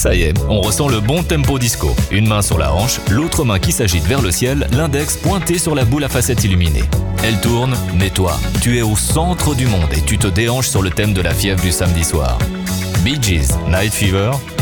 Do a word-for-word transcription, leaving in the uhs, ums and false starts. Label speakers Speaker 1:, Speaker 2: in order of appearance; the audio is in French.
Speaker 1: Ça y est, on ressent le bon tempo disco. Une main sur la hanche, l'autre main qui s'agite vers le ciel, l'index pointé sur la boule à facettes illuminée. Elle tourne, mais toi, tu es au centre du monde et tu te déhanches sur le thème de la fièvre du samedi soir. Bee Gees, Night Fever,